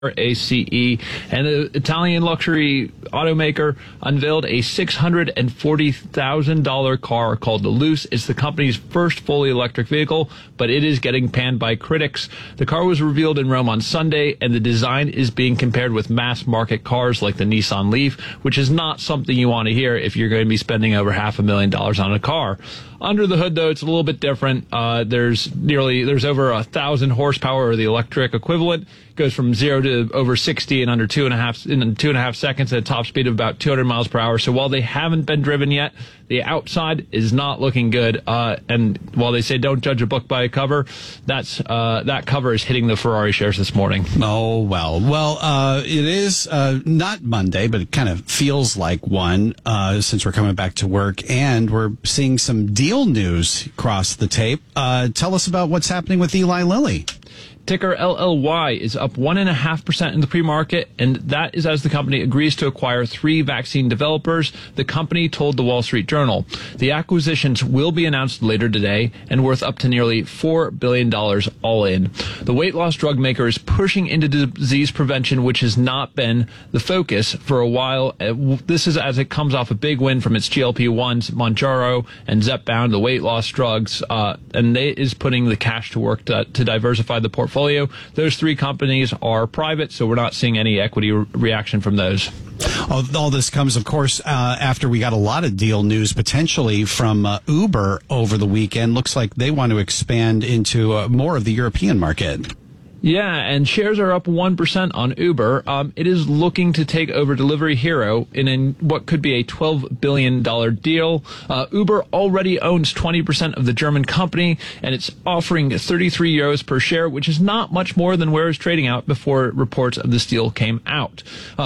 ACE, and the Italian luxury automaker unveiled a $640,000 car called the Luce. It's the company's first fully electric vehicle, but it is getting panned by critics. The car was revealed in Rome on Sunday, and the design is being compared with mass market cars like the Nissan Leaf, which is not something you want to hear if you're going to be spending over $500,000 on a car. Under the hood, though, it's a little bit different. There's over 1,000 horsepower, or the electric equivalent. It goes from 0 to over 60 in under 2.5 seconds at a top speed of about 200 miles per hour. So while they haven't been driven yet, the outside is not looking good. And while they say don't judge a book by a cover, that cover is hitting the Ferrari shares this morning. Oh, well. Well, it is not Monday, but it kind of feels like one since we're coming back to work, and we're seeing some deal news across the tape. Tell us about what's happening with Eli Lilly. Ticker LLY is up 1.5% in the pre-market, and that is as the company agrees to acquire 3 vaccine developers, the company told the Wall Street Journal. The acquisitions will be announced later today and worth up to nearly $4 billion all in. The weight loss drug maker is pushing into disease prevention, which has not been the focus for a while. This is as it comes off a big win from its GLP-1s, Mounjaro and Zepbound, the weight loss drugs, and it is putting the cash to work to diversify the portfolio. Those 3 companies are private, so we're not seeing any equity reaction from those. All this comes, of course, after we got a lot of deal news potentially from Uber over the weekend. Looks like they want to expand into more of the European market. Yeah, and shares are up 1% on Uber. It is looking to take over Delivery Hero in what could be a $12 billion deal. Uber already owns 20% of the German company, and it's offering 33 euros per share, which is not much more than where it's trading out before reports of this deal came out.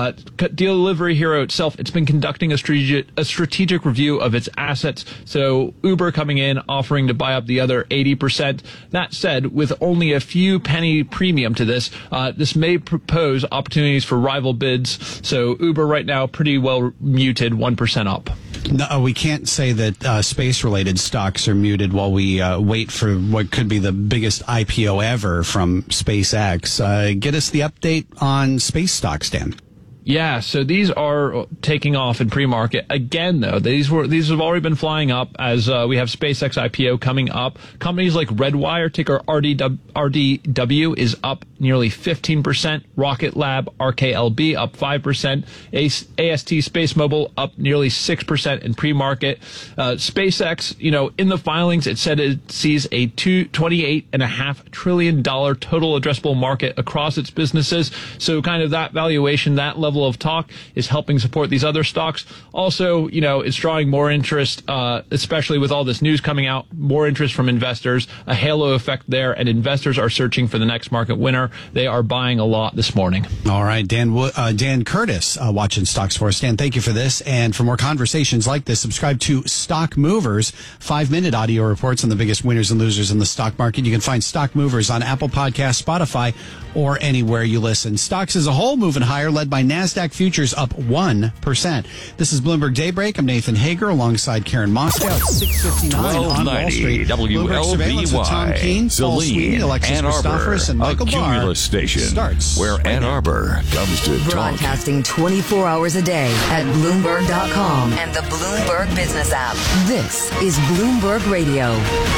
Delivery Hero itself, it's been conducting a strategic review of its assets, so Uber coming in, offering to buy up the other 80%. That said, with only a few penny premium to this, this may propose opportunities for rival bids. So Uber right now pretty well muted, 1% up. No, we can't say that space-related stocks are muted while we wait for what could be the biggest IPO ever from SpaceX. Get us the update on space stocks, Dan. Yeah, so these are taking off in pre-market. Again, though, these have already been flying up as we have SpaceX IPO coming up. Companies like Redwire, ticker RDW, is up nearly 15%. Rocket Lab, RKLB, up 5%. AST Space Mobile, up nearly 6% in pre-market. SpaceX, in the filings, it said it sees a $28.5 trillion total addressable market across its businesses. So kind of that valuation, that level of talk is helping support these other stocks. Also, it's drawing more interest, especially with all this news coming out, more interest from investors, a halo effect there, and investors are searching for the next market winner. They are buying a lot this morning. All right, Dan Curtis watching stocks for us. Dan, thank you for this. And for more conversations like this, subscribe to Stock Movers, 5-minute audio reports on the biggest winners and losers in the stock market. You can find Stock Movers on Apple Podcasts, Spotify, or anywhere you listen. Stocks as a whole moving higher, led by NASDAQ futures up 1%. This is Bloomberg Daybreak. I'm Nathan Hager alongside Karen Moscow at 6:59 on Wall Street. Bloomberg Surveillance with Tom Keene, Paul Sweeney, Alexis Christoforous, and Michael Barr. Cumulus station starts where Ann Arbor comes to talk. Broadcasting 24 hours a day at Bloomberg.com and the Bloomberg Business app. This is Bloomberg Radio.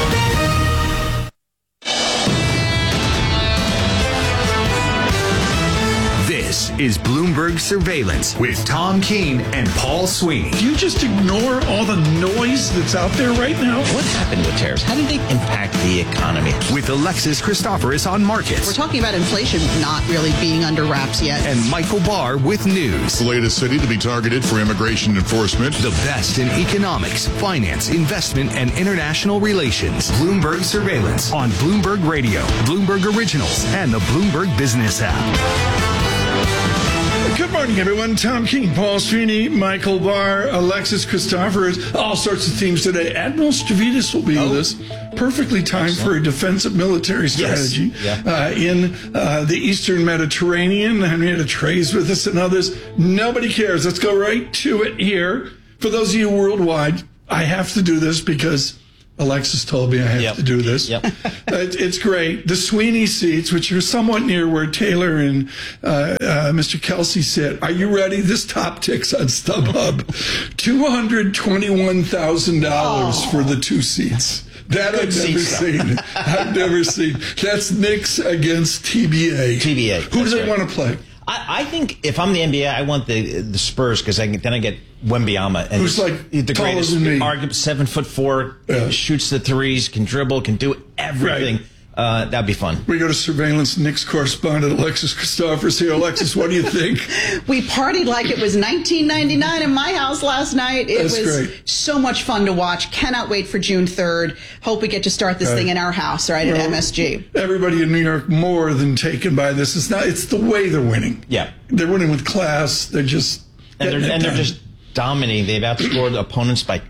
This is Bloomberg Surveillance with Tom Keene and Paul Sweeney. Do you just ignore all the noise that's out there right now? What happened with tariffs? How did they impact the economy? With Alexis Christoforous on markets. We're talking about inflation not really being under wraps yet. And Michael Barr with news. The latest city to be targeted for immigration enforcement. The best in economics, finance, investment, and international relations. Bloomberg Surveillance on Bloomberg Radio, Bloomberg Originals, and the Bloomberg Business app. Good morning, everyone. Tom Keene, Paul Sweeney, Michael Barr, Alexis Christoforous. All sorts of themes today. Admiral Stavridis will be with us. Perfectly timed for a defensive military strategy in the Eastern Mediterranean. Henrietta Trey's with us and others. Nobody cares. Let's go right to it here. For those of you worldwide, I have to do this because Alexis told me I have to do this. It's great. The Sweeney seats, which are somewhat near where Taylor and Mr. Kelsey sit. Are you ready? This top ticks on StubHub. $221,000 for the 2 seats. That I've never seen. I've never seen. That's Knicks against TBA. Who do they want to play? I think if I'm the NBA, I want the Spurs because then I get Wembanyama, and who's like the greatest, arguably 7'4", shoots the threes, can dribble, can do everything. Right. That'd be fun. We go to surveillance Knicks correspondent Alexis Christophers here. Alexis, what do you think? We partied like it was 1999 in my house last night. It was great. So much fun to watch. Cannot wait for June 3rd. Hope we get to start this thing in our house, right, at MSG. Everybody in New York more than taken by this. It's the way they're winning. Yeah. They're winning with class. They're just... And they're just dominating. They've outscored opponents by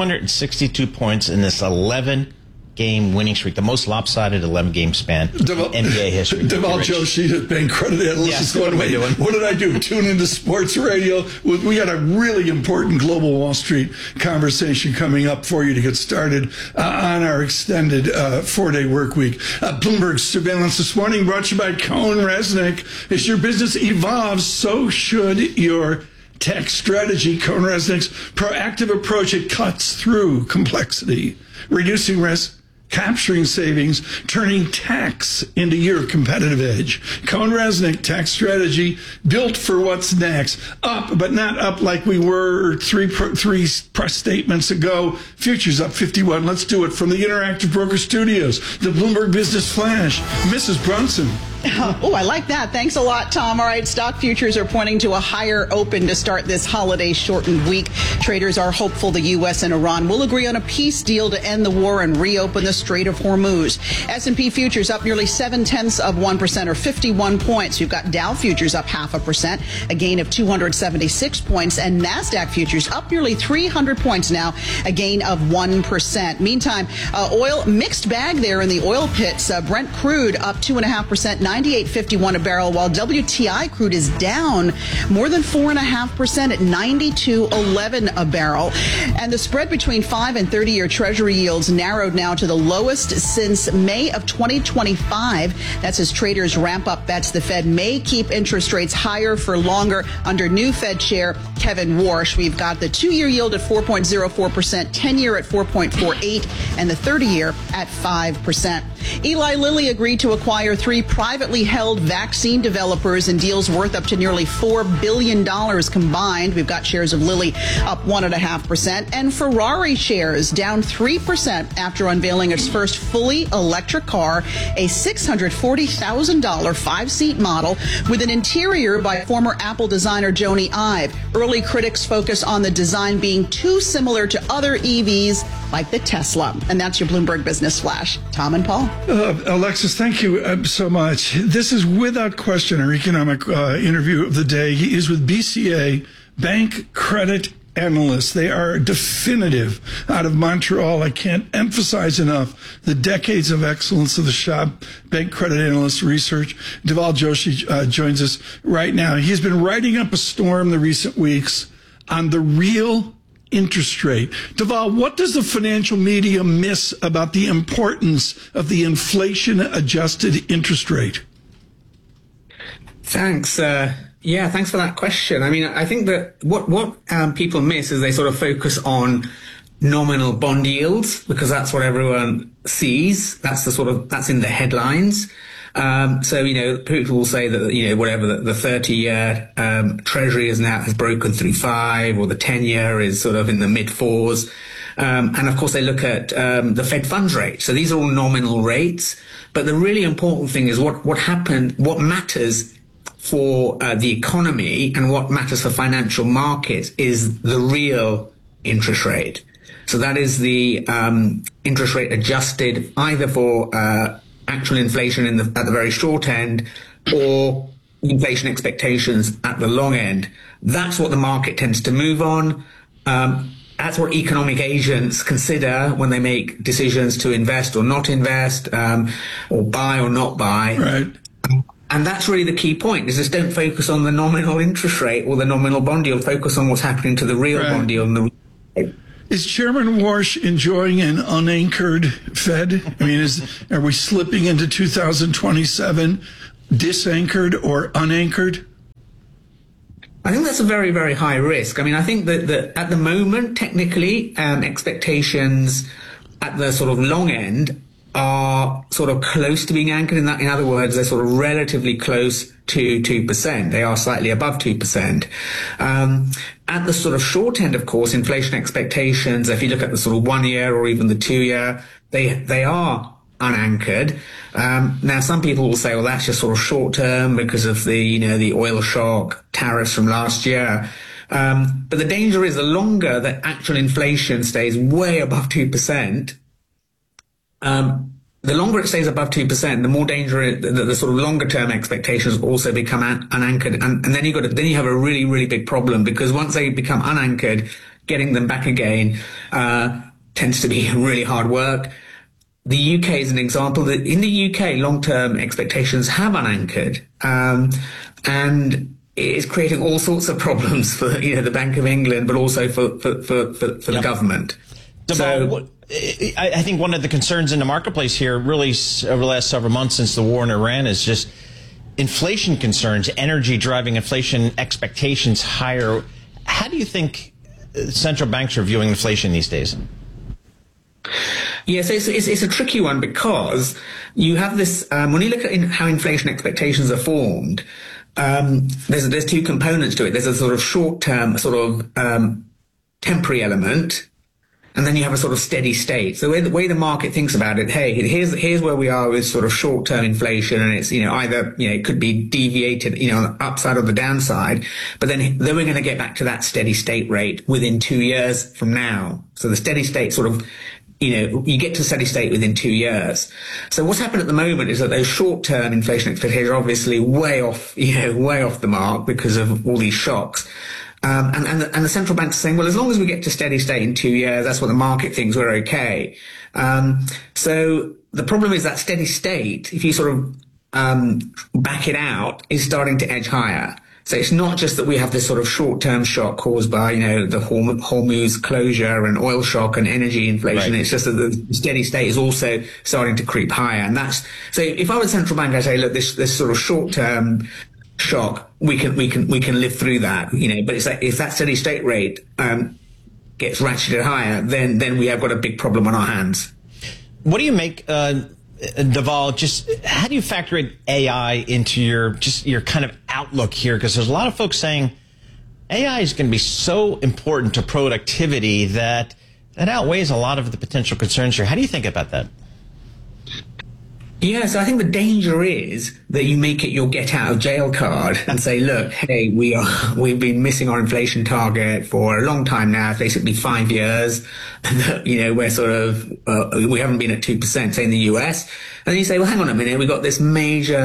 262 points in this 11-game winning streak, the most lopsided 11-game span in NBA history. Deval Joshi has been credited analyst. What did I do? Tune into sports radio. We got a really important global Wall Street conversation coming up for you to get started on our extended 4-day work week. Bloomberg Surveillance this morning brought to you by Cohn Resnick. As your business evolves, so should your tech strategy. Cohn Resnick's proactive approach, it cuts through complexity, reducing risk, capturing savings, turning tax into your competitive edge. Cohn Resnick tax strategy built for what's next. Up, but not up like we were three press statements ago. Futures up 51. Let's do it from the Interactive Broker Studios. The Bloomberg Business Flash. Mrs. Brunson. Oh, I like that. Thanks a lot, Tom. All right, stock futures are pointing to a higher open to start this holiday-shortened week. Traders are hopeful the U.S. and Iran will agree on a peace deal to end the war and reopen the Strait of Hormuz. S&P futures up nearly 0.7% or 51 points. You've got Dow futures up 0.5%, a gain of 276 points, and NASDAQ futures up nearly 300 points now, a gain of 1%. Meantime, oil, mixed bag there in the oil pits. Brent crude up 2.5%, 98.51 a barrel, while WTI crude is down more than 4.5% at 92.11 a barrel. And the spread between 5 and 30-year Treasury yields narrowed now to the lowest since May of 2025. That's as traders ramp up bets the Fed may keep interest rates higher for longer under new Fed Chair Kevin Warsh. We've got the 2-year yield at 4.04%, 10-year at 4.48, and the 30-year at 5%. Eli Lilly agreed to acquire 3 privately held vaccine developers in deals worth up to nearly $4 billion combined. We've got shares of Lilly up 1.5%, and Ferrari shares down 3% after unveiling its first fully electric car, a $640,000 5-seat model with an interior by former Apple designer Jony Ive. Early critics focus on the design being too similar to other EVs like the Tesla. And that's your Bloomberg Business Flash. Tom and Paul. Alexis, thank you so much. This is without question our economic interview of the day. He is with BCA, Bank Credit Analysts. They are definitive out of Montreal. I can't emphasize enough the decades of excellence of the shop. Bank Credit Analyst Research. Deval Joshi joins us right now. He's been writing up a storm the recent weeks on the real interest rate. Deval, what does the financial media miss about the importance of the inflation-adjusted interest rate? Thanks. Thanks for that question. I mean, I think that what people miss is they sort of focus on nominal bond yields because that's what everyone sees. That's that's in the headlines. People will say that, whatever the 30-year Treasury has broken through 5, or the 10-year is sort of in the mid-4s. And of course they look at the Fed funds rate. So these are all nominal rates. But the really important thing is what matters for the economy and what matters for financial markets is the real interest rate. So that is the interest rate adjusted either for actual inflation at the very short end or inflation expectations at the long end. That's what the market tends to move on. That's what economic agents consider when they make decisions to invest or not invest, or buy or not buy. Right. And that's really the key point, is just don't focus on the nominal interest rate or the nominal bond yield. Focus on what's happening to the real bond yield and the Is Chairman Warsh enjoying an unanchored Fed? I mean, are we slipping into 2027 disanchored or unanchored? I think that's a very, very high risk. I mean, I think that at the moment, technically, expectations at the sort of long end are sort of close to being anchored. In other words, they're sort of relatively close to 2%. They are slightly above 2%. At the sort of short end, of course, inflation expectations, if you look at the sort of 1 year or even the 2 year, they are unanchored. Now, some people will say, well, that's just sort of short term because of the oil shock, tariffs from last year. But the danger is the longer that actual inflation stays way above 2%, the longer it stays above 2%, the more danger the sort of longer term expectations also become unanchored. And then you have a really, really big problem, because once they become unanchored, getting them back again, tends to be really hard work. The UK is an example that in the UK, long-term expectations have unanchored, and it is creating all sorts of problems for the Bank of England, but also for the government. So, I think one of the concerns in the marketplace here, really over the last several months since the war in Iran, is just inflation concerns, energy driving inflation expectations higher. How do you think central banks are viewing inflation these days? Yes, it's a tricky one, because you have this, when you look at how inflation expectations are formed, there's two components to it. There's a sort of short-term, sort of temporary element, and then you have a sort of steady state. So the way the market thinks about it, hey, here's where we are with sort of short-term inflation, and it's, either, it could be deviated, on the upside or the downside, but then we're going to get back to that steady state rate within 2 years from now. So the steady state sort of, you get to steady state within 2 years. So what's happened at the moment is that those short-term inflation expectations are obviously way off the mark because of all these shocks. And the central banks are saying, well, as long as we get to steady state in 2 years, that's what the market thinks, we're okay. So the problem is that steady state, if you sort of back it out, is starting to edge higher. So it's not just that we have this sort of short-term shock caused by, the Hormuz closure and oil shock and energy inflation. Right. It's just that the steady state is also starting to creep higher. And so if I was a central bank, I'd say, look, this sort of short-term shock, we can live through that, but it's like, if that steady state rate gets ratcheted higher, then we have got a big problem on our hands. What do you make, Deval, just how do you factor in AI into your kind of outlook here? Because there's a lot of folks saying AI is going to be so important to productivity that outweighs a lot of the potential concerns here. How do you think about that? Yeah, so I think the danger is that you make it your get out of jail card and say, look, hey, we've been missing our inflation target for a long time now, basically 5 years. And, we're sort of, we haven't been at 2%, say in the US. And then you say, well, hang on a minute, we've got this major,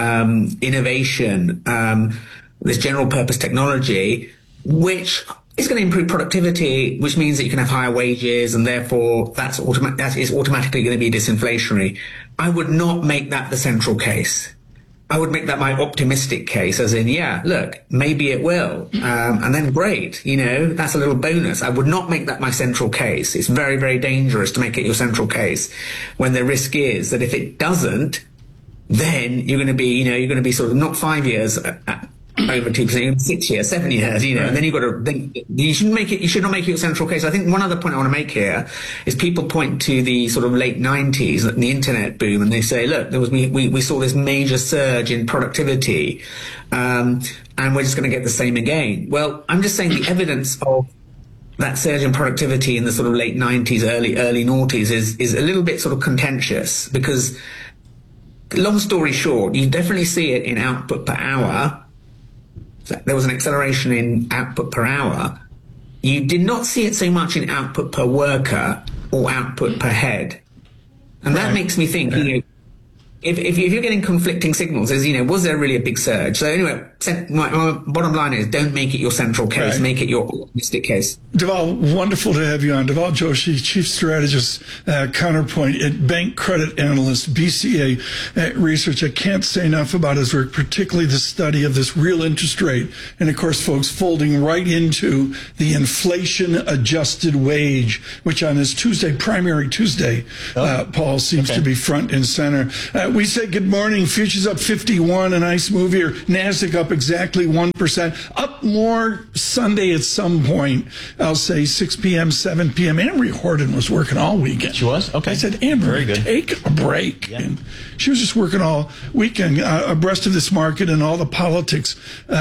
innovation, this general purpose technology, which is going to improve productivity, which means that you can have higher wages, and therefore that is automatically going to be disinflationary. I would not make that the central case. I would make that my optimistic case, as in, yeah, look, maybe it will, and then great, that's a little bonus. I would not make that my central case. It's very, very dangerous to make it your central case, when the risk is that if it doesn't, then you're going to be, sort of not 5 years over 2%, 6 years, 7 years, right. And then you should not make it your central case. I think one other point I want to make here is people point to the sort of late 90s, the internet boom, and they say, look, we saw this major surge in productivity, and we're just going to get the same again. Well, I'm just saying the evidence of that surge in productivity in the sort of late 90s, early noughties is a little bit sort of contentious, because long story short, you definitely see it in output per hour. There was an acceleration in output per hour. You did not see it so much in output per worker or output per head. And that makes me think, if you're getting conflicting signals, as was there really a big surge? So anyway, my bottom line is don't make it your central case, make it your optimistic case. Deval, wonderful to have you on. Deval Joshi, Chief Strategist, Counterpoint at Bank Credit Analyst, BCA Research. I can't say enough about his work, particularly the study of this real interest rate. And of course, folks, folding right into the inflation-adjusted wage, which on his Tuesday, Primary Tuesday, Paul, seems to be front and center. We say good morning. Futures up 51, a nice move here. NASDAQ up exactly 1%. Up more Sunday at some point. I'll say 6 p.m., 7 p.m. Amory Horton was working all weekend. She was? Okay. I said, Amory, take a break. Yeah. And she was just working all weekend abreast of this market and all the politics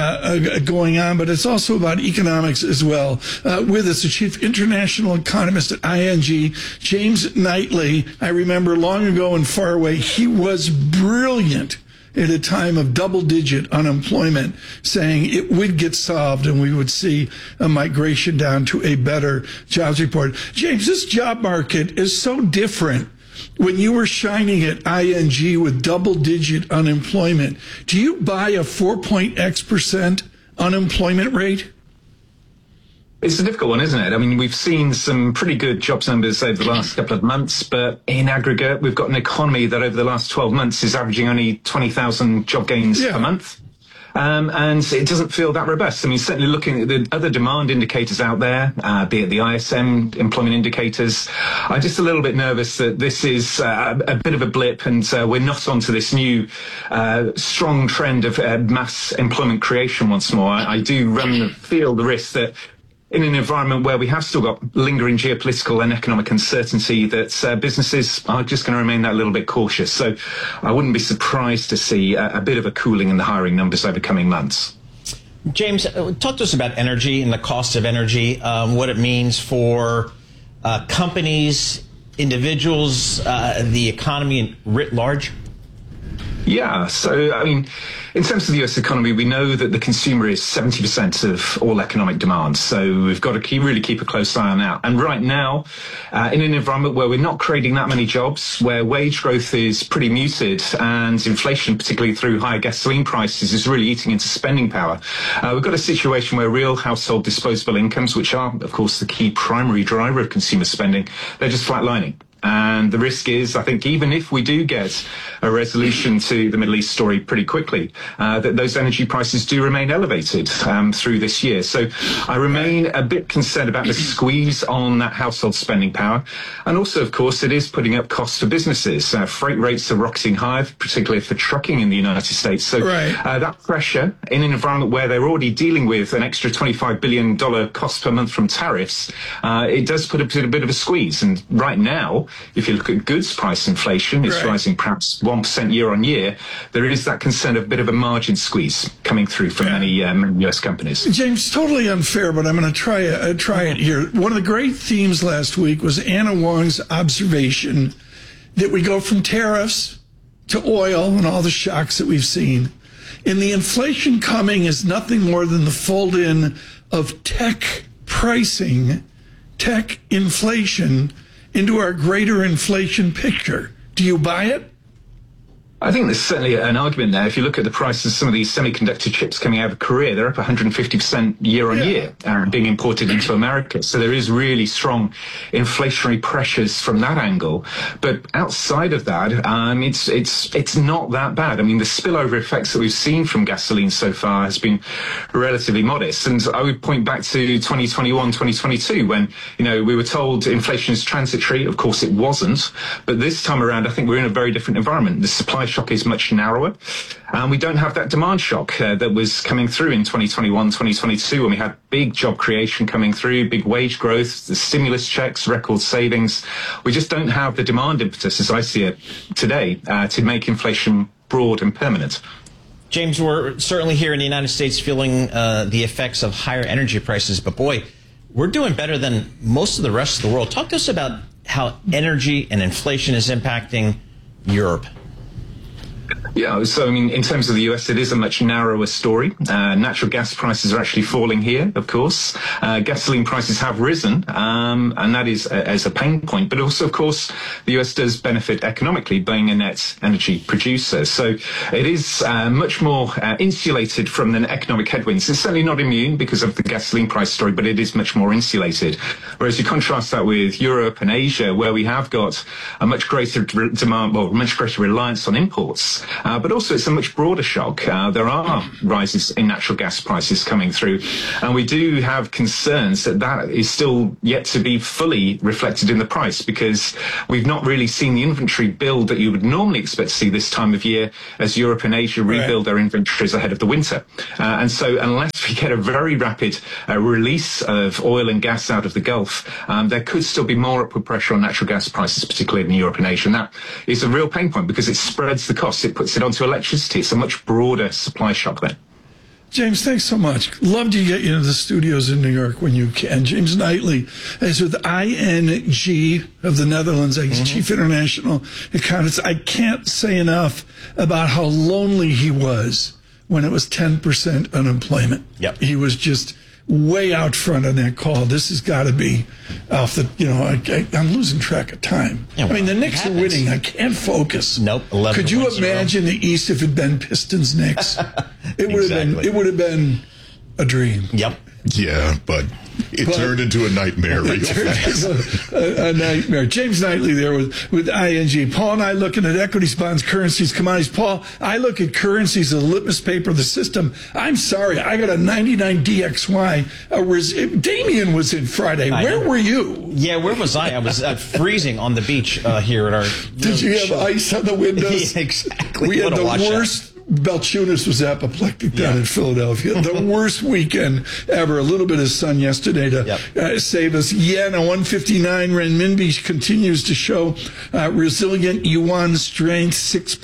going on. But it's also about economics as well. With us, the Chief International Economist at ING, James Knightley. I remember long ago and far away, he was brilliant at a time of double-digit unemployment, saying it would get solved and we would see a migration down to a better jobs report. James, this job market is so different. When you were shining at ING with double-digit unemployment, do you buy a 4.x% unemployment rate? It's a difficult one, isn't it? I mean, we've seen some pretty good jobs numbers over the last couple of months, but in aggregate, we've got an economy that over the last 12 months is averaging only 20,000 job gains per month. And it doesn't feel that robust. I mean, certainly looking at the other demand indicators out there, be it the ISM employment indicators, I'm just a little bit nervous that this is a bit of a blip and we're not onto this new strong trend of mass employment creation once more. I do feel the risk that in an environment where we have still got lingering geopolitical and economic uncertainty, that businesses are just going to remain that little bit cautious. So I wouldn't be surprised to see a bit of a cooling in the hiring numbers over coming months. James, talk to us about energy and the cost of energy, what it means for companies, individuals, the economy writ large. Yeah, so, I mean, in terms of the US economy, we know that the consumer is 70% of all economic demand. So we've got to really keep a close eye on that. And right now, in an environment where we're not creating that many jobs, where wage growth is pretty muted and inflation, particularly through higher gasoline prices, is really eating into spending power, we've got a situation where real household disposable incomes, which are, of course, the key primary driver of consumer spending, they're just flatlining. And the risk is, I think, even if we do get a resolution to the Middle East story pretty quickly, that those energy prices do remain elevated through this year. So I remain a bit concerned about the squeeze on that household spending power. And also, of course, it is putting up costs for businesses. Freight rates are rocketing high, particularly for trucking in the United States. So that pressure in an environment where they're already dealing with an extra $25 billion cost per month from tariffs, it does put a bit of a squeeze. And right now, if you look at goods price inflation, it's rising perhaps 1% year on year. There is that concern of a bit of a margin squeeze coming through from many U.S. companies. James, totally unfair, but I'm going to try it here. One of the great themes last week was Anna Wong's observation that we go from tariffs to oil and all the shocks that we've seen. And the inflation coming is nothing more than the fold-in of tech pricing, tech inflation, into our greater inflation picture. Do you buy it? I think there's certainly an argument there. If you look at the prices of some of these semiconductor chips coming out of Korea, they're up 150% year on year, being imported into America. So there is really strong inflationary pressures from that angle. But outside of that, it's not that bad. I mean, the spillover effects that we've seen from gasoline so far has been relatively modest. And I would point back to 2021, 2022, when, we were told inflation is transitory. Of course, it wasn't. But this time around, I think we're in a very different environment. The supply shock is much narrower, and we don't have that demand shock that was coming through in 2021, 2022, when we had big job creation coming through, big wage growth, the stimulus checks, record savings. We just don't have the demand impetus, as I see it today, to make inflation broad and permanent. James, we're certainly here in the United States feeling the effects of higher energy prices, but boy, we're doing better than most of the rest of the world. Talk to us about how energy and inflation is impacting Europe. Yeah, so I mean, in terms of the US, it is a much narrower story. Natural gas prices are actually falling here, of course. Gasoline prices have risen, and that is as a pain point. But also, of course, the US does benefit economically, being a net energy producer. So it is much more insulated from the economic headwinds. It's certainly not immune because of the gasoline price story, but it is much more insulated. Whereas you contrast that with Europe and Asia, where we have got a much greater demand, or much greater reliance on imports. But also it's a much broader shock. There are rises in natural gas prices coming through, and we do have concerns that that is still yet to be fully reflected in the price, because we've not really seen the inventory build that you would normally expect to see this time of year as Europe and Asia rebuild their inventories ahead of the winter. And so unless we get a very rapid release of oil and gas out of the Gulf, there could still be more upward pressure on natural gas prices, particularly in Europe and Asia. And that is a real pain point because it spreads the cost. It puts it onto electricity. It's a much broader supply shock there. James, thanks so much. Love to get you into the studios in New York when you can. James Knightley is with ING of the Netherlands, Chief International Economist. I can't say enough about how lonely he was when it was 10% unemployment. Yep. He was just way out front on that call. This has got to be off the, I'm losing track of time. Yeah, well, I mean, the Knicks are winning. I can't focus. Nope. 11 Could you imagine the East if it had been Pistons Knicks? It would have been a dream. Yep. Yeah, but it turned into a nightmare real fast. A nightmare. James Knightley there with ING. Paul and I looking at equities, bonds, currencies, commodities. Paul, I look at currencies as a litmus paper of the system. I'm sorry, I got a 99 DXY. Damien was in Friday. Where were you? Yeah, where was I? I was freezing on the beach here at our... Did you have ice on the windows? Yeah, exactly. We had the worst... Belchunas was apoplectic down in Philadelphia. The worst weekend ever. A little bit of sun yesterday to save us. Yen at 159. Renminbi continues to show resilient yuan strength,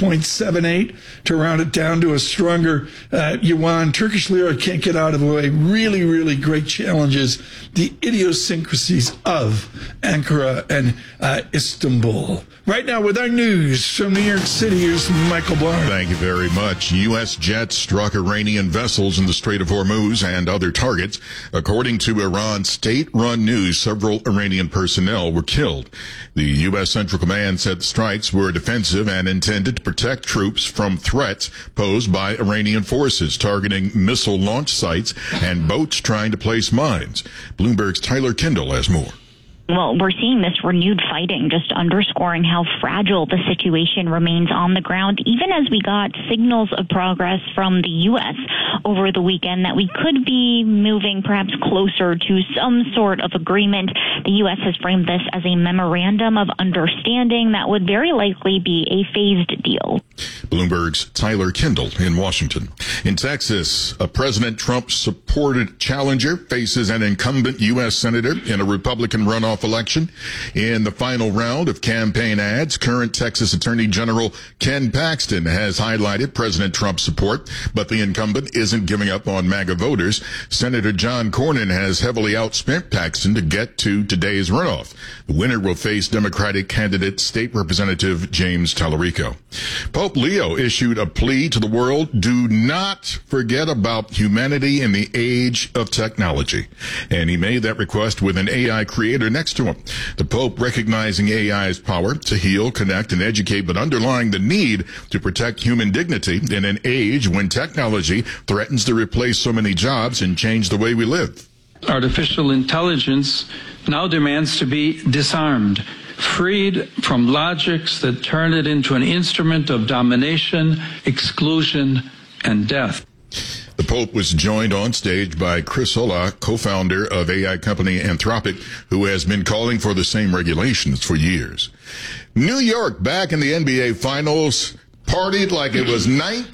6.78 to round it down to a stronger yuan. Turkish lira can't get out of the way. Really, really great challenges. The idiosyncrasies of Ankara and Istanbul. Right now with our news from New York City, here's Michael Barr. Thank you very much. U.S. jets struck Iranian vessels in the Strait of Hormuz and other targets. According to Iran state-run news, several Iranian personnel were killed. The U.S. Central Command said the strikes were defensive and intended to protect troops from threats posed by Iranian forces targeting missile launch sites and boats trying to place mines. Bloomberg's Tyler Kendall has more. Well, we're seeing this renewed fighting, just underscoring how fragile the situation remains on the ground, even as we got signals of progress from the U.S. over the weekend that we could be moving perhaps closer to some sort of agreement. The U.S. has framed this as a memorandum of understanding that would very likely be a phased deal. Bloomberg's Tyler Kendall in Washington. In Texas, a President Trump-supported challenger faces an incumbent U.S. senator in a Republican runoff election. In the final round of campaign ads, current Texas Attorney General Ken Paxton has highlighted President Trump's support, but the incumbent isn't giving up on MAGA voters. Senator John Cornyn has heavily outspent Paxton to get to today's runoff. The winner will face Democratic candidate State Representative James Tallarico. Pope Leo issued a plea to the world: do not forget about humanity in the age of technology. And he made that request with an AI creator next to him. The Pope recognizing AI's power to heal, connect, and educate, but underlying the need to protect human dignity in an age when technology threatens to replace so many jobs and change the way we live. Artificial intelligence now demands to be disarmed, freed from logics that turn it into an instrument of domination, exclusion, and death. The Pope was joined on stage by Chris Olah, co-founder of AI company Anthropic, who has been calling for the same regulations for years. New York back in the NBA Finals. Partied like it was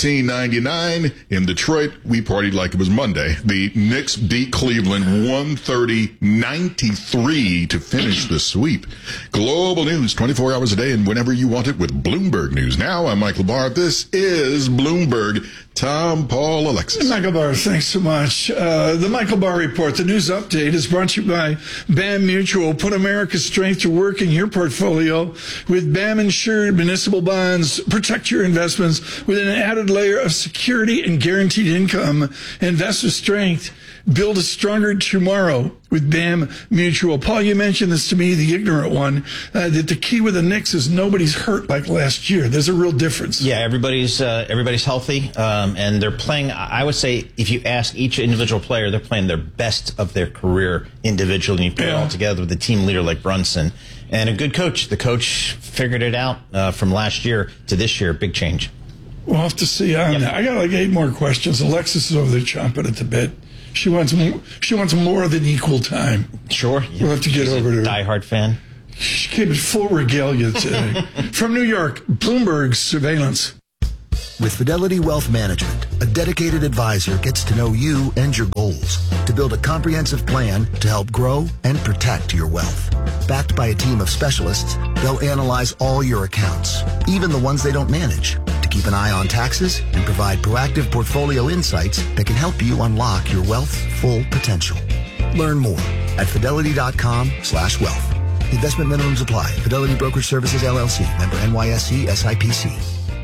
1999. In Detroit, we partied like it was Monday. The Knicks beat Cleveland 130-93 to finish the sweep. Global news 24 hours a day and whenever you want it with Bloomberg News. Now, I'm Michael Barr. This is Bloomberg. Tom, Paul, Alexis. Michael Barr, thanks so much. The Michael Barr Report, the news update, is brought to you by BAM Mutual. Put America's strength to work in your portfolio with BAM Insured Municipal Bonds. Protect your your investments with an added layer of security and guaranteed income. Invest with strength. Build a stronger tomorrow with BAM Mutual. Paul, you mentioned this to me, the ignorant one, that the key with the Knicks is nobody's hurt like last year. There's a real difference. Yeah, everybody's healthy, and they're playing. I would say if you ask each individual player, they're playing their best of their career individually. And you put it all together with a team leader like Brunson and a good coach. The coach figured it out from last year to this year. Big change. We'll have to see on that. I got like 8 more questions. Alexis is over there chomping at the bit. She wants more than equal time. Sure. We'll have to get over to her. Diehard fan. She came in full regalia today. From New York, Bloomberg Surveillance. With Fidelity Wealth Management, a dedicated advisor gets to know you and your goals to build a comprehensive plan to help grow and protect your wealth. Backed by a team of specialists, they'll analyze all your accounts, even the ones they don't manage, to keep an eye on taxes and provide proactive portfolio insights that can help you unlock your wealth's full potential. Learn more at fidelity.com/wealth. Investment minimums apply. Fidelity Brokerage Services, LLC. Member NYSE SIPC.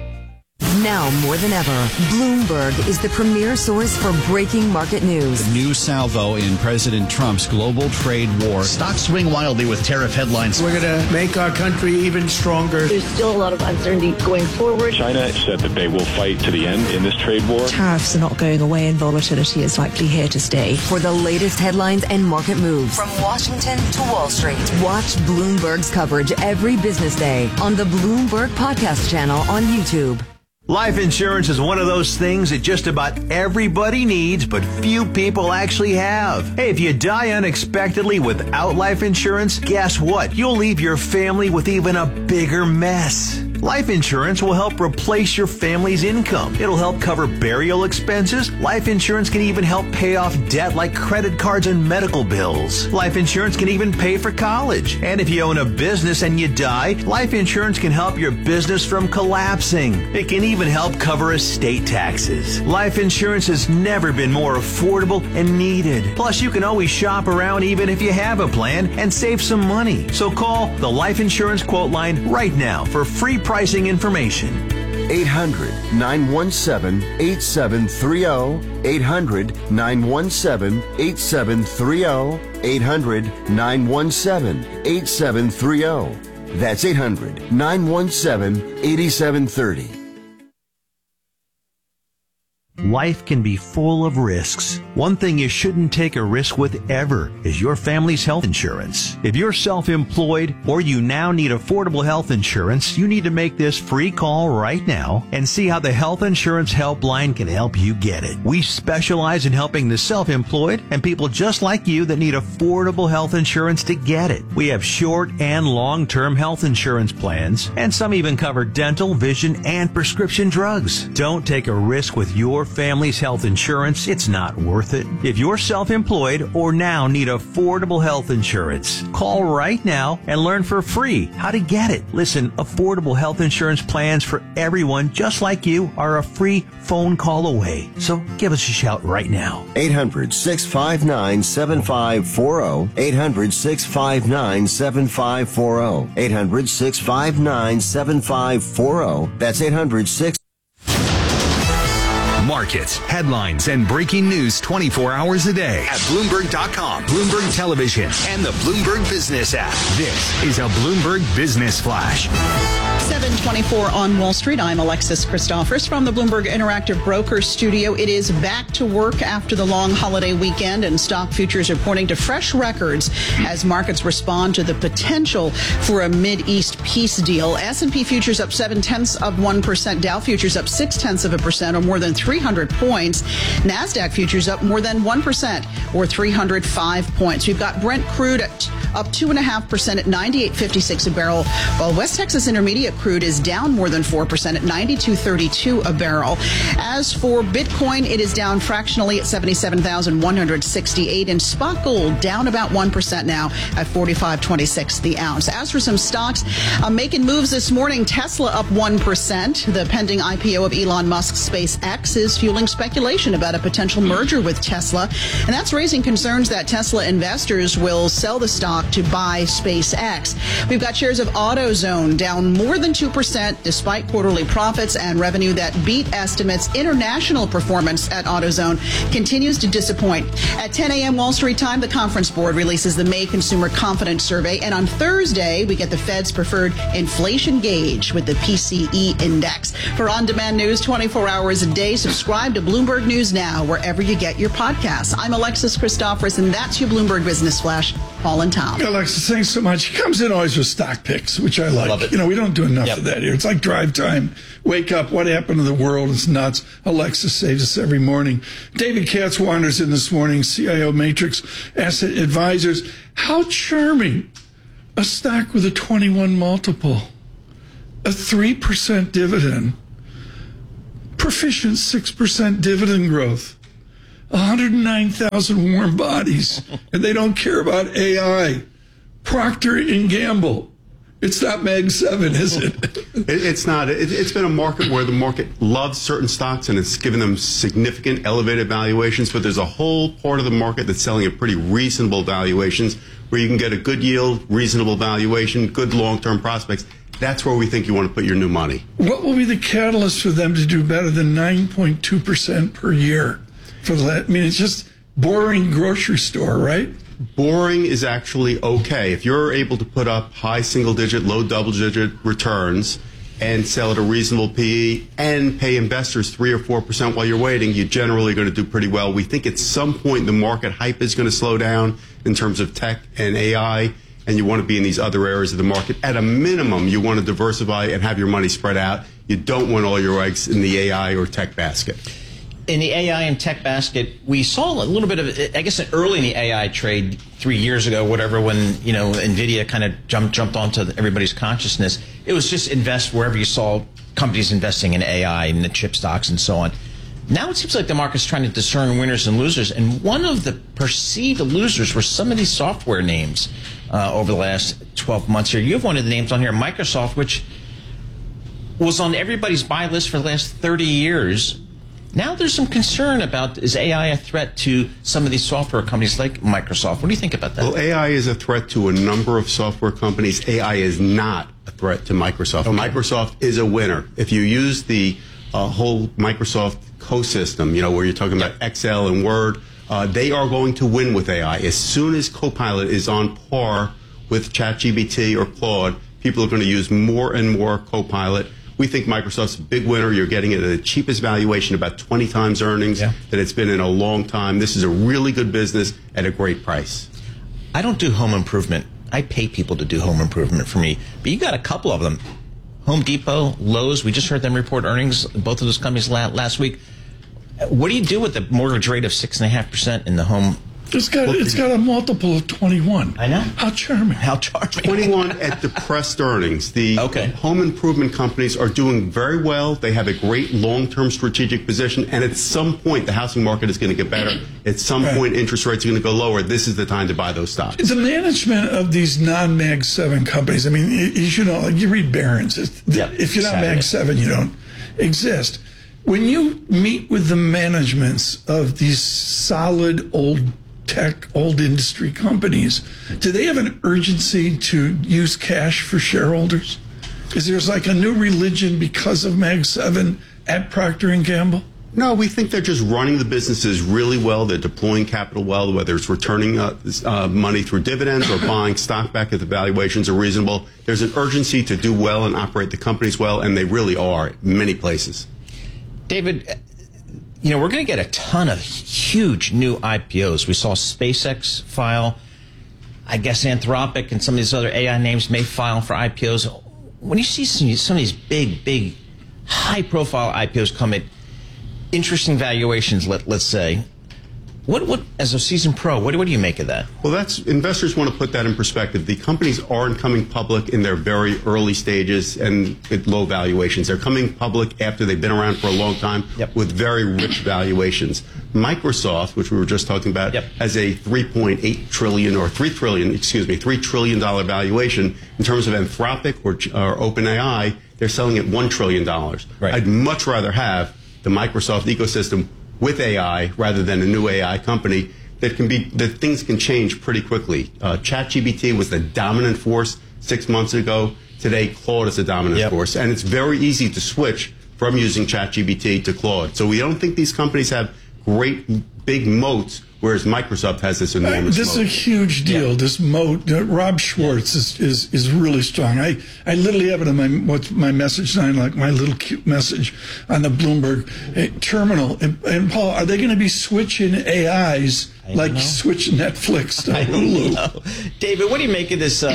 Now more than ever, Bloomberg is the premier source for breaking market news. The new salvo in President Trump's global trade war. Stocks swing wildly with tariff headlines. We're going to make our country even stronger. There's still a lot of uncertainty going forward. China said that they will fight to the end in this trade war. Tariffs are not going away and volatility is likely here to stay. For the latest headlines and market moves from Washington to Wall Street, watch Bloomberg's coverage every business day on the Bloomberg Podcast channel on YouTube. Life insurance is one of those things that just about everybody needs, but few people actually have. Hey, if you die unexpectedly without life insurance, guess what? You'll leave your family with even a bigger mess. Life insurance will help replace your family's income. It'll help cover burial expenses. Life insurance can even help pay off debt like credit cards and medical bills. Life insurance can even pay for college. And if you own a business and you die, life insurance can help your business from collapsing. It can even help cover estate taxes. Life insurance has never been more affordable and needed. Plus, you can always shop around even if you have a plan and save some money. So call the Life Insurance Quote Line right now for free pricing information. 800-917-8730. 800-917-8730. 800-917-8730. That's 800-917-8730. Life can be full of risks. One thing you shouldn't take a risk with ever is your family's health insurance. If you're self-employed or you now need affordable health insurance, you need to make this free call right now and see how the Health Insurance Helpline can help you get it. We specialize in helping the self-employed and people just like you that need affordable health insurance to get it. We have short and long-term health insurance plans, and some even cover dental, vision, and prescription drugs. Don't take a risk with your family's health insurance. It's not worth it. If you're self-employed or now need affordable health insurance, call right now and learn for free how to get it. Listen, affordable health insurance plans for everyone just like you are a free phone call away. So give us a shout right now. 800-659-7540. 800-659-7540. 800-659-7540. That's 800-6. Markets, headlines, and breaking news 24 hours a day at Bloomberg.com, Bloomberg Television, and the Bloomberg Business app. This is a Bloomberg Business Flash. 7:24 on Wall Street. I'm Alexis Christophers from the Bloomberg Interactive Brokers studio. It is back to work after the long holiday weekend, and stock futures are pointing to fresh records as markets respond to the potential for a Mid-East peace deal. S&P futures up 0.7%, Dow futures up 0.6%, or more than 300 points. NASDAQ futures up more than 1%, or 305 points. We've got Brent crude up 2.5% at 98.56 a barrel, while West Texas Intermediate crude is down more than 4% at 92.32 a barrel. As for Bitcoin, it is down fractionally at 77,168, and spot gold down about 1% now at 45.26 the ounce. As for some stocks making moves this morning, Tesla up 1%. The pending IPO of Elon Musk's SpaceX is fueling speculation about a potential merger with Tesla, and that's raising concerns that Tesla investors will sell the stock stock to buy SpaceX. We've got shares of AutoZone down more than 2% despite quarterly profits and revenue that beat estimates. International performance at AutoZone continues to disappoint. At 10 a.m. Wall Street time, the Conference Board releases the May Consumer Confidence Survey. And on Thursday, we get the Fed's preferred inflation gauge with the PCE index. For on-demand news 24 hours a day, subscribe to Bloomberg News Now, wherever you get your podcasts. I'm Alexis Christoforous, and that's your Bloomberg Business Flash. Paul and Tom. Alexis, thanks so much. He comes in always with stock picks, which I like. Love it. You know, we don't do enough of that here. It's like drive time. Wake up. What happened to the world? It's nuts. Alexis saves us every morning. David Katz wanders in this morning, CIO Matrix Asset Advisors. How charming. A stock with a 21 multiple, a 3% dividend, proficient 6% dividend growth, 109,000 warm bodies, and they don't care about AI. Procter & Gamble. It's not Mag 7, is it? It's not. It's been a market where the market loves certain stocks and it's given them significant elevated valuations, but there's a whole part of the market that's selling at pretty reasonable valuations where you can get a good yield, reasonable valuation, good long-term prospects. That's where we think you want to put your new money. What will be the catalyst for them to do better than 9.2% per year? I mean, it's just boring grocery store, right? Boring is actually okay. If you're able to put up high single-digit, low double-digit returns and sell at a reasonable PE and pay investors 3 or 4% while you're waiting, you're generally going to do pretty well. We think at some point the market hype is going to slow down in terms of tech and AI, and you want to be in these other areas of the market. At a minimum, you want to diversify and have your money spread out. You don't want all your eggs in the AI or tech basket. In the AI and tech basket, we saw a little bit of, I guess, early in the AI trade 3 years ago, whatever, when, you know, NVIDIA kind of jumped onto everybody's consciousness. It was just invest wherever you saw companies investing in AI and the chip stocks and so on. Now it seems like the market's trying to discern winners and losers, and one of the perceived losers were some of these software names over the last 12 months here. You have one of the names on here, Microsoft, which was on everybody's buy list for the last 30 years. Now there's some concern about, is AI a threat to some of these software companies like Microsoft? What do you think about that? Well, AI is a threat to a number of software companies. AI is not a threat to Microsoft. Okay. Microsoft is a winner. If you use the whole Microsoft ecosystem, you know, where you're talking about Excel and Word, they are going to win with AI. As soon as Copilot is on par with ChatGPT or Claude, people are going to use more and more Copilot. We think Microsoft's a big winner. You're getting it at the cheapest valuation, about 20 times earnings that it's been in a long time. This is a really good business at a great price. I don't do home improvement. I pay people to do home improvement for me. But you got a couple of them. Home Depot, Lowe's, we just heard them report earnings, both of those companies last week. What do you do with the mortgage rate of 6.5% in the home? It's got a multiple of 21. I know. How charming. How charming. 21 at depressed earnings. The home improvement companies are doing very well. They have a great long-term strategic position. And at some point, the housing market is going to get better. At some point, interest rates are going to go lower. This is the time to buy those stocks. The management of these non-Mag 7 companies, I mean, you know, you read Barron's. If you're not Mag 7, you don't exist. When you meet with the managements of these solid old tech, old industry companies, do they have an urgency to use cash for shareholders? Is there like a new religion because of Mag 7 at Procter & Gamble? No, we think they're just running the businesses really well. They're deploying capital well, whether it's returning money through dividends or buying stock back if the valuations are reasonable. There's an urgency to do well and operate the companies well, and they really are in many places. David, you know, we're going to get a ton of huge new IPOs. We saw SpaceX file. I guess Anthropic and some of these other AI names may file for IPOs. When you see some of these big, high-profile IPOs come at interesting valuations, let's say, what as a seasoned pro, what do you make of that? Well, investors want to put that in perspective. The companies aren't coming public in their very early stages and at low valuations. They're coming public after they've been around for a long time with very rich valuations. Microsoft, which we were just talking about, has a $3.8 trillion or $3 trillion valuation. In terms of Anthropic or OpenAI, they're selling at $1 trillion. Right. I'd much rather have the Microsoft ecosystem with AI rather than a new AI company. that things can change pretty quickly. ChatGPT was the dominant force 6 months ago. Today, Claude is a dominant force, and it's very easy to switch from using ChatGPT to Claude. So we don't think these companies have great big moats, whereas Microsoft has this enormous This moat. is a huge deal. This moat. Rob Schwartz is really strong. I literally have it in my message line, like my little cute message on the Bloomberg terminal. And Paul, are they going to be switching AIs like switching Netflix to Hulu? David, what do you make of this?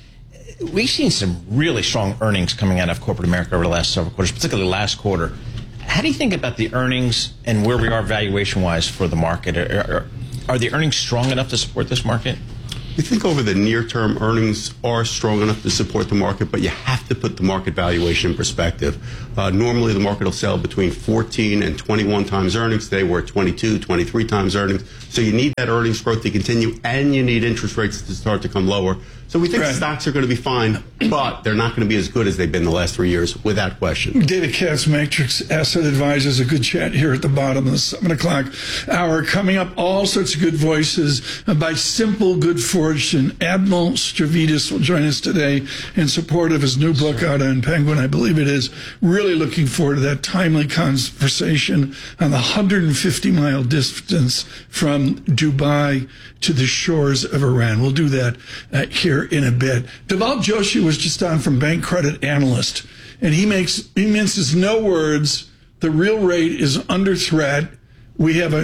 We've seen some really strong earnings coming out of corporate America over the last several quarters, particularly last quarter. How do you think about the earnings and where we are valuation-wise for the market? Are the earnings strong enough to support this market? We think over the near term, earnings are strong enough to support the market, but you have to put the market valuation in perspective. Normally, the market will sell between 14 and 21 times earnings. Today, we're at 22, 23 times earnings. So you need that earnings growth to continue, and you need interest rates to start to come lower. So we think stocks are going to be fine, but they're not going to be as good as they've been the last 3 years, without question. David Katz, Matrix Asset Advisors, a good chat here at the bottom of the 7 o'clock hour. Coming up, all sorts of good voices by Simple Good Fortune. Admiral Stavridis will join us today in support of his new book out on Penguin, I believe it is. Really looking forward to that timely conversation on the 150-mile distance from Dubai to the shores of Iran. We'll do that here in a bit. Deval Joshi was just on from Bank Credit Analyst, and he minces no words. The real rate is under threat. We have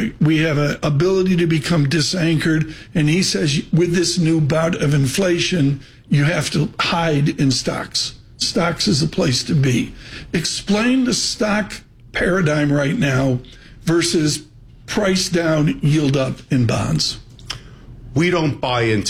a ability to become disanchored, and he says with this new bout of inflation, you have to hide in stocks. Stocks is a place to be. Explain the stock paradigm right now versus price down, yield up in bonds. We don't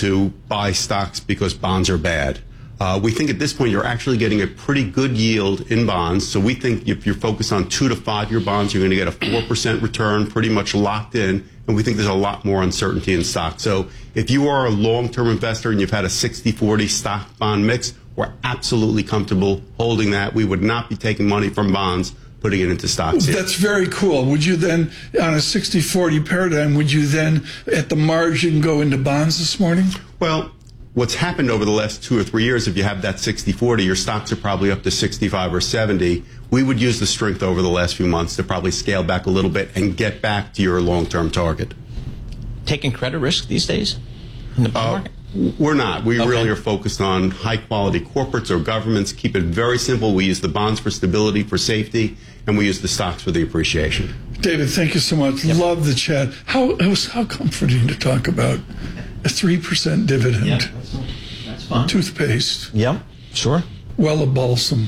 buy stocks because bonds are bad. We think at this point you're actually getting a pretty good yield in bonds. So we think if you're focused on 2 to 5 year bonds, you're going to get a 4% return, pretty much locked in. And we think there's a lot more uncertainty in stocks. So if you are a long-term investor and you've had a 60-40 stock bond mix, we're absolutely comfortable holding that. We would not be taking money from bonds, putting it into stocks. That's very cool. Would you then, on a 60-40 paradigm, would you then, at the margin, go into bonds this morning? Well, what's happened over the last 2 or 3 years, if you have that 60-40, your stocks are probably up to 65 or 70. We would use the strength over the last few months to probably scale back a little bit and get back to your long-term target. Taking credit risk these days in the bond market? We're not. We really are focused on high-quality corporates or governments. Keep it very simple. We use the bonds for stability, for safety, and we use the stocks for the appreciation. David, thank you so much. Love the chat. It was how comforting to talk about a 3% dividend. Yeah, that's fine. Toothpaste. Yep, sure. Wella Balsam.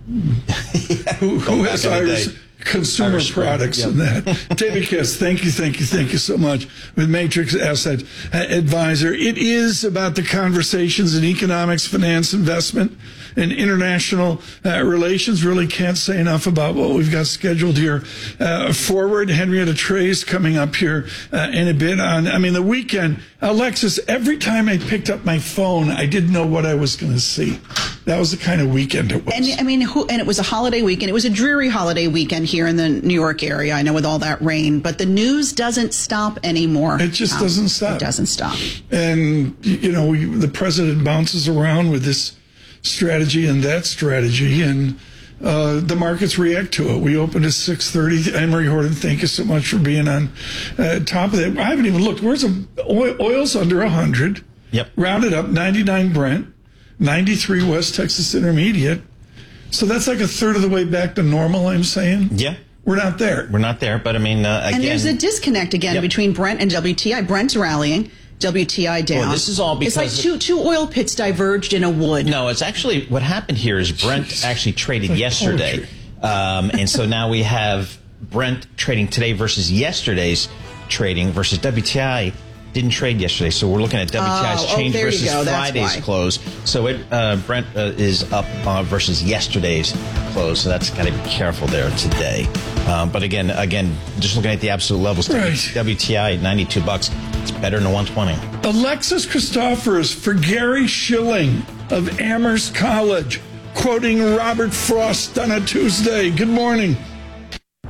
Who has Irish consumer products in that? David Katz, thank you so much. With Matrix Asset Advisor, it is about the conversations in economics, finance, investment, and international relations. Really can't say enough about what we've got scheduled here forward. Henrietta Trey's coming up here in a bit. The weekend, Alexis, every time I picked up my phone, I didn't know what I was going to see. That was the kind of weekend it was. And it was a holiday weekend. It was a dreary holiday weekend here in the New York area, I know, with all that rain. But the news doesn't stop anymore. It just doesn't stop. It doesn't stop. And, the president bounces around with this strategy and that strategy, and the markets react to it. We opened at 6:30. Anne-Marie Horton, thank you so much for being on top of that. I haven't even looked. Where's oil's under 100? Yep. Rounded up, 99 Brent, 93 West Texas Intermediate. So that's like a third of the way back to normal, I'm saying? Yeah. We're not there. We're not there, but again... And there's a disconnect again between Brent and WTI. Brent's rallying, WTI down. Well, this is all because... It's like two oil pits diverged in a wood. No, it's actually... What happened here is Brent actually traded yesterday. And so now we have Brent trading today versus yesterday's trading versus WTI didn't trade yesterday. So we're looking at WTI's change versus Friday's close. So Brent is up versus yesterday's close. So that's got to be careful there today. But again, just looking at the absolute levels, WTI $92. It's better than 120. Alexis Christoforous for Gary Schilling of Amherst College, quoting Robert Frost on a Tuesday. Good morning.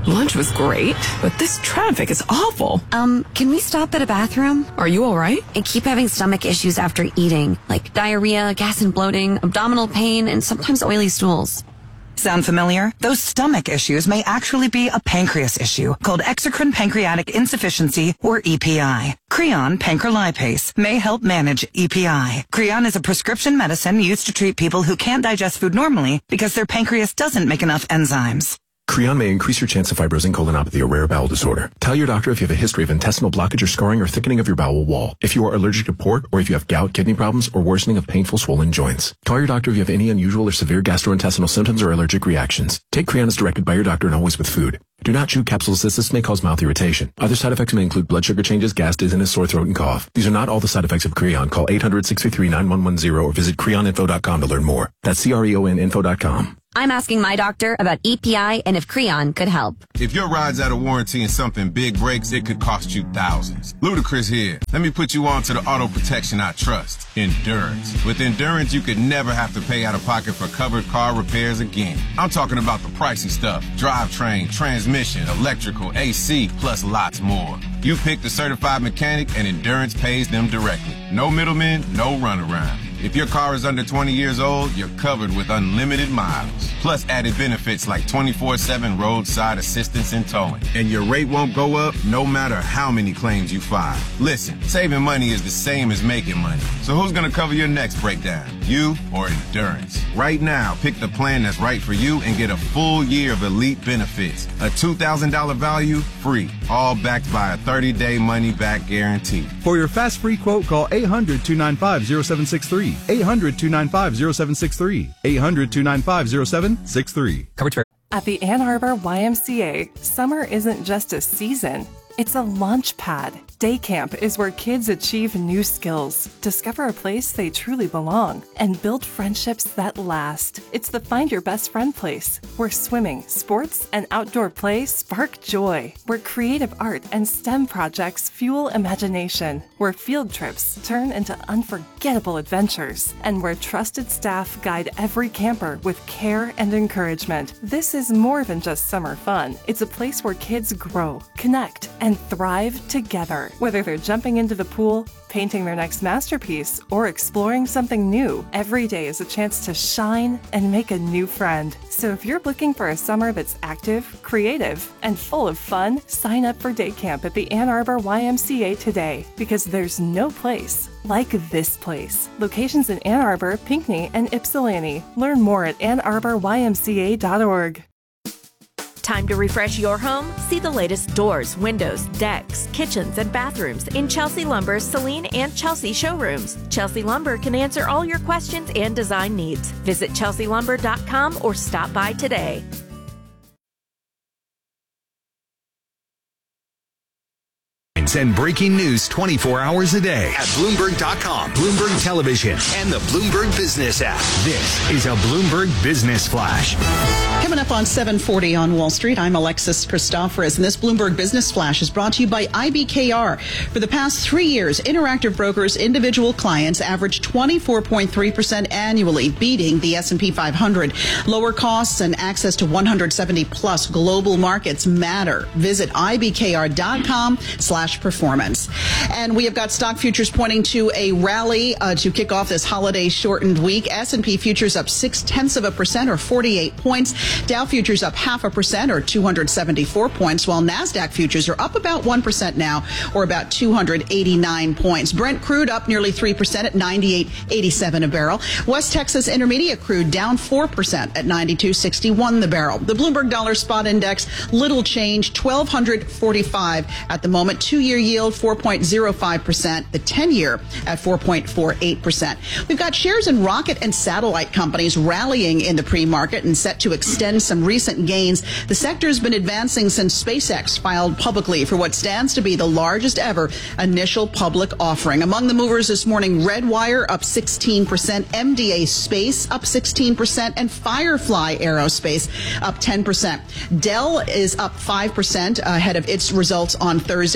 Lunch was great, but this traffic is awful. Can we stop at a bathroom? Are you all right? I keep having stomach issues after eating, like diarrhea, gas and bloating, abdominal pain, and sometimes oily stools. Sound familiar? Those stomach issues may actually be a pancreas issue called exocrine pancreatic insufficiency, or EPI. Creon pancrelipase may help manage EPI. Creon is a prescription medicine used to treat people who can't digest food normally because their pancreas doesn't make enough enzymes. Creon may increase your chance of fibrosing colonopathy, a rare bowel disorder. Tell your doctor if you have a history of intestinal blockage or scarring or thickening of your bowel wall, if you are allergic to pork, or if you have gout, kidney problems, or worsening of painful swollen joints. Call your doctor if you have any unusual or severe gastrointestinal symptoms or allergic reactions. Take Creon as directed by your doctor and always with food. Do not chew capsules as this may cause mouth irritation. Other side effects may include blood sugar changes, gas, dizziness, sore throat, and cough. These are not all the side effects of Creon. Call 800-633-9110 or visit creoninfo.com to learn more. That's CREONinfo.com. I'm asking my doctor about EPI and if Creon could help. If your ride's out of warranty and something big breaks, it could cost you thousands. Ludacris here. Let me put you on to the auto protection I trust, Endurance. With Endurance, you could never have to pay out of pocket for covered car repairs again. I'm talking about the pricey stuff: drivetrain, transmission, electrical, AC, plus lots more. You pick the certified mechanic and Endurance pays them directly. No middlemen, no runaround. If your car is under 20 years old, you're covered with unlimited miles. Plus added benefits like 24/7 roadside assistance and towing. And your rate won't go up no matter how many claims you file. Listen, saving money is the same as making money. So who's gonna cover your next breakdown? You or Endurance? Right now, pick the plan that's right for you and get a full year of elite benefits. A $2,000 value, free. All backed by a 30-day money-back guarantee. For your fast free quote, call 800-295-0763. 800-295-0763. 800-295-0763. Coverage fair. At the Ann Arbor YMCA, summer isn't just a season. It's a launch pad. Day camp is where kids achieve new skills, discover a place they truly belong, and build friendships that last. It's the Find Your Best Friend place, where swimming, sports, and outdoor play spark joy, where creative art and STEM projects fuel imagination, where field trips turn into unforgettable adventures, and where trusted staff guide every camper with care and encouragement. This is more than just summer fun. It's a place where kids grow, connect, and thrive together. Whether they're jumping into the pool, painting their next masterpiece, or exploring something new, every day is a chance to shine and make a new friend. So if you're looking for a summer that's active, creative, and full of fun, sign up for day camp at the Ann Arbor YMCA today, because there's no place like this place. Locations in Ann Arbor, Pinckney, and Ypsilanti. Learn more at AnnArborYMCA.org. Time to refresh your home? See the latest doors, windows, decks, kitchens, and bathrooms in Chelsea Lumber's Celine and Chelsea showrooms. Chelsea Lumber can answer all your questions and design needs. Visit chelsealumber.com or stop by today. And breaking news 24 hours a day at Bloomberg.com, Bloomberg Television, and the Bloomberg Business app. This is a Bloomberg Business Flash. Coming up on 740 on Wall Street, I'm Alexis Christoforous, and this Bloomberg Business Flash is brought to you by IBKR. For the past 3 years, Interactive Brokers' individual clients averaged 24.3% annually, beating the S&P 500. Lower costs and access to 170-plus global markets matter. Visit IBKR.com/performance. And we have got stock futures pointing to a rally to kick off this holiday shortened week. S&P futures up 0.6% or 48 points. Dow futures up 0.5% or 274 points, while NASDAQ futures are up about 1% now, or about 289 points. Brent crude up nearly 3% at 98.87 a barrel. West Texas Intermediate crude down 4% at 92.61 the barrel. The Bloomberg Dollar Spot Index, little change, 1,245 at the moment. 2-year yield, 4.05%. The 10-year at 4.48%. We've got shares in rocket and satellite companies rallying in the pre-market and set to extend some recent gains. The sector has been advancing since SpaceX filed publicly for what stands to be the largest ever initial public offering. Among the movers this morning, Redwire up 16%, MDA Space up 16%, and Firefly Aerospace up 10%. Dell is up 5% ahead of its results on Thursday. Analysts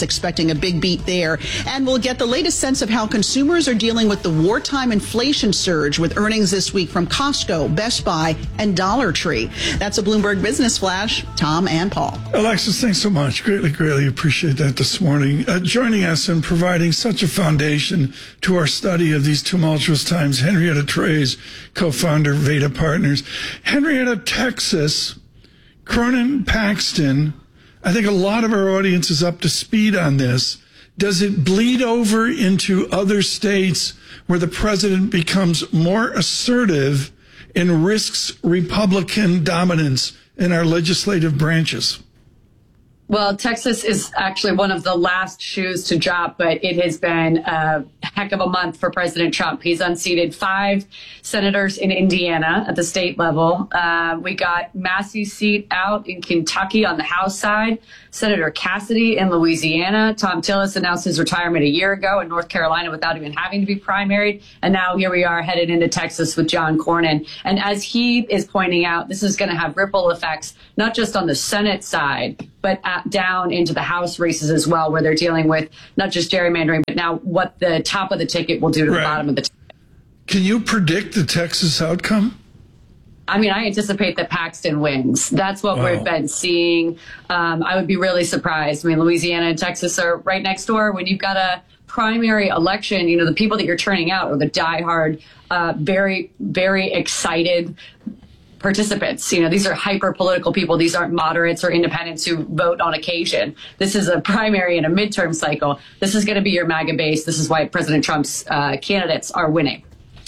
expecting a big beat there. And we'll get the latest sense of how consumers are dealing with the wartime inflation surge with earnings this week from Costco, Best Buy, and Dollar Tree. That's a Bloomberg Business Flash. Tom and Paul. Alexis, thanks so much. Greatly appreciate that this morning. Joining us and providing such a foundation to our study of these tumultuous times, Henrietta Trey's co-founder, Veda Partners. Henrietta, Texas, Cronin Paxton, I think a lot of our audience is up to speed on this. Does it bleed over into other states where the president becomes more assertive and risks Republican dominance in our legislative branches? Well, Texas is actually one of the last shoes to drop, but it has been a heck of a month for President Trump. He's unseated 5 senators in Indiana at the state level. We got Massey's seat out in Kentucky on the House side. Senator Cassidy in Louisiana. Tom Tillis announced his retirement a year ago in North Carolina without even having to be primaried. And now here we are headed into Texas with John Cornyn. And as he is pointing out, this is going to have ripple effects, not just on the Senate side, but down into the House races as well, where they're dealing with not just gerrymandering, but now what the top of the ticket will do to the bottom of the ticket. Can you predict the Texas outcome? I mean, I anticipate that Paxton wins. That's what we've been seeing. I would be really surprised. I mean, Louisiana and Texas are right next door. When you've got a primary election, you know, the people that you're turning out are the diehard, very, very excited participants. You know, these are hyper political people. These aren't moderates or independents who vote on occasion. This is a primary and a midterm cycle. This is going to be your MAGA base. This is why President Trump's candidates are winning.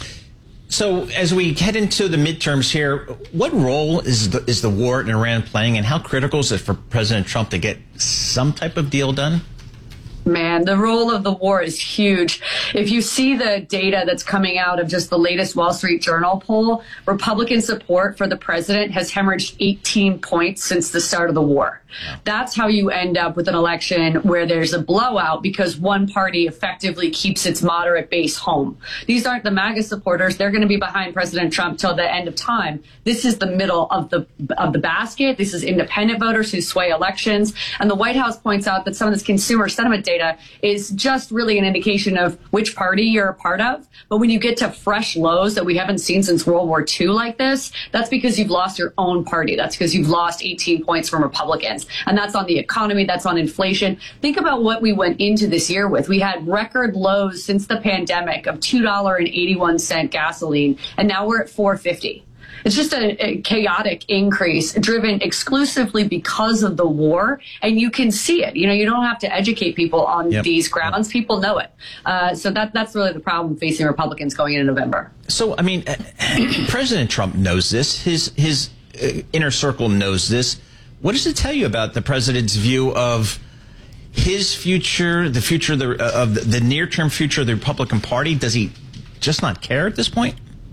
So as we head into the midterms here, what role is the war in Iran playing, and how critical is it for President Trump to get some type of deal done? Man, the role of the war is huge. If you see the data that's coming out of just the latest Wall Street Journal poll, Republican support for the president has hemorrhaged 18 points since the start of the war. That's how you end up with an election where there's a blowout because one party effectively keeps its moderate base home. These aren't the MAGA supporters. They're going to be behind President Trump till the end of time. This is the middle of the basket. This is independent voters who sway elections. And the White House points out that some of this consumer sentiment data is just really an indication of which party you're a part of. But when you get to fresh lows that we haven't seen since World War II like this, that's because you've lost your own party. That's because you've lost 18 points from Republicans. And that's on the economy. That's on inflation. Think about what we went into this year with. We had record lows since the pandemic of $2.81 gasoline, and now we're at $4.50. It's just a chaotic increase driven exclusively because of the war. And you can see it. You know, you don't have to educate people on these grounds. People know it. So that's really the problem facing Republicans going into November. So, I mean, President Trump knows this. His inner circle knows this. What does it tell you about the president's view of his future, the future of the near-term future of the Republican Party? Does he just not care at this point?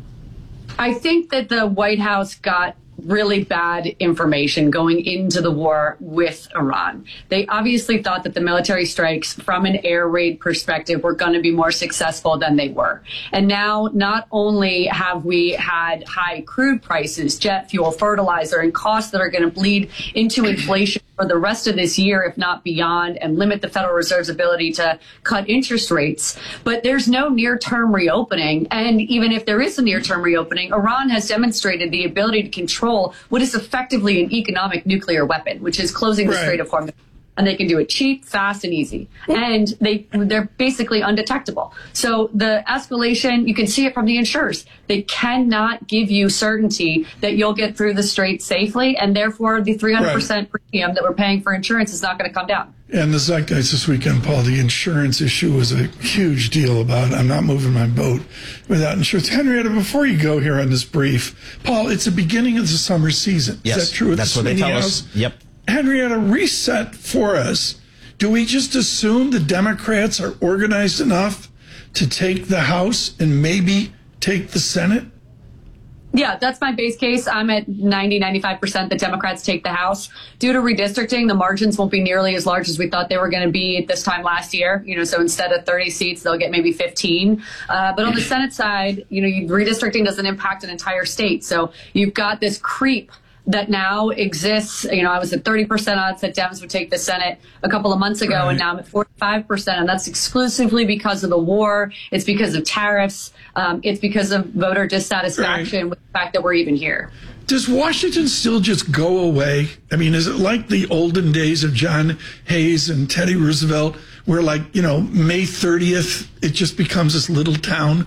I think that the White House got really bad information going into the war with Iran. They obviously thought that the military strikes from an air raid perspective were going to be more successful than they were. And now not only have we had high crude prices, jet fuel, fertilizer, and costs that are going to bleed into inflation for the rest of this year, if not beyond, and limit the Federal Reserve's ability to cut interest rates. But there's no near-term reopening. And even if there is a near-term reopening, Iran has demonstrated the ability to control what is effectively an economic nuclear weapon, which is closing the Strait of Hormuz. And they can do it cheap, fast, and easy. And they're basically undetectable. So the escalation, you can see it from the insurers. They cannot give you certainty that you'll get through the strait safely, and therefore the 300% premium that we're paying for insurance is not going to come down. And the zeitgeist this weekend, Paul, the insurance issue was a huge deal about I'm not moving my boat without insurance. Henrietta, before you go here on this brief, Paul, it's the beginning of the summer season. Yes, is that true? That's what they tell us. Yep. Henrietta, reset for us. Do we just assume the Democrats are organized enough to take the House and maybe take the Senate? Yeah, that's my base case. I'm at 95% the Democrats take the House. Due to redistricting, the margins won't be nearly as large as we thought they were going to be at this time last year. You know, so instead of 30 seats, they'll get maybe 15. But on the Senate side, you know, redistricting doesn't impact an entire state. So you've got this creep that now exists. I was at 30% odds that Dems would take the Senate a couple of months ago, and now I'm at 45%. And that's exclusively because of the war. It's because of tariffs. It's because of voter dissatisfaction with the fact that we're even here. Does Washington still just go away? I mean, is it like the olden days of John Hayes and Teddy Roosevelt, where May 30th, it just becomes this little town?